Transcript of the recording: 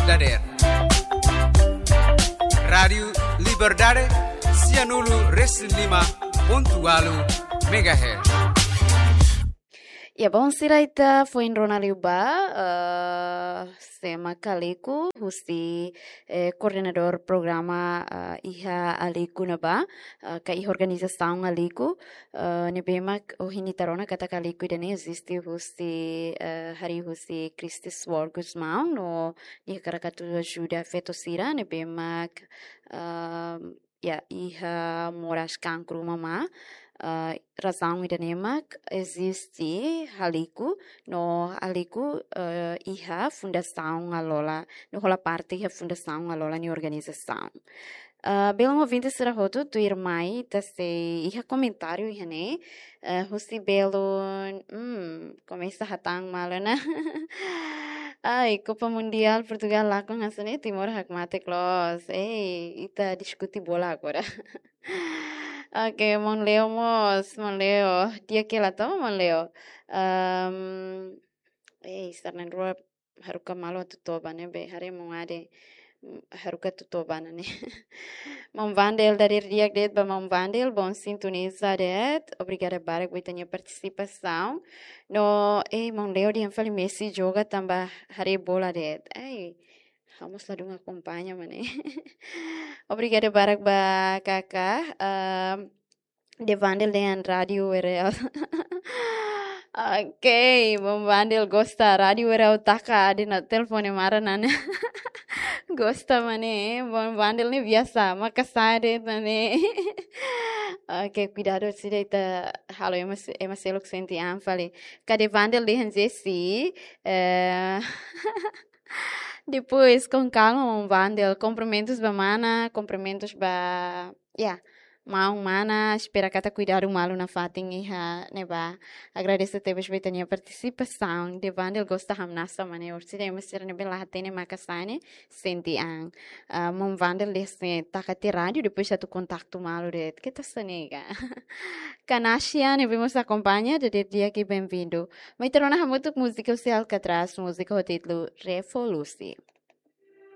dader. Radio Liberdade, Cianulu Reslima, Pontualu, Megahertz. Ya, bom, siraita foi em Ronaliuba, Sema Kaliku, husti coordenador programa Iha Aliku Naba, ka iha organização Aliku, nebemak o hinitarona kata Kaliku dani existe husti hari husti Christis Wargus mau no iha karakatu ajuda fetosira nebemak ya iha moras cancro mama. Razão idanemak existe haliku no haliku iha fundação alola no rola parte iha fundação alola ni organização belo ouvinte será roto tu irmai tá se iha comentário iha ne husi belo começa hatang malana ai Copa Mundial Portugal lá com a Timor Hakmate Close ita discutir bola agora. Ok, Monleo, Monleo. Dia que ela toma, Monleo. Sarnan rua haruka malo tutoba ne be hare mongade haruka tutoba ne. Mom Vandel dari dia det ba Mom Vandel bom sintoniza det. Obrigada para que tenha participação. No, Monleo dia fali Messi joga tamba hare bola det. Vamos lá de uma acompanha, mané. Obrigada para kakak. De Vandel dengan Radio Real. Ok, bom Vandel gosta Radio Real taka de na telefone marana. Gosta, mané. Bom Vandel ni biasa, makasare, mané. Ok, cuidado se deita. Halo, emaselo que senti anfali. Kade Vandel lihan jesi. Depois, com calma, um vandel, cumprimentos ba mana, cumprimentos ba, mana, espera que tá cuidar o malo na fatin iha, né ba, agradeço a teus betania participação, de vandel gosta hamnasa mane, orsi de mesir ne bela hatene makasane, senti ang, vandel lesse takati rádio, depois já tu contacto malo de, que tá sanega, Kanashia, ne vimos acompanha, de dia que bem-vindo, mas terona hamutuk música o céu que traz música o título Revolução.